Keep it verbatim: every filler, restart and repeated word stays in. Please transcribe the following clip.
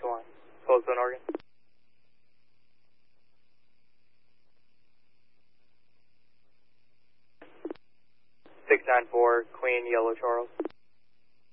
one. Close Bend, Oregon. six nine four, Queen, Yellow Charles.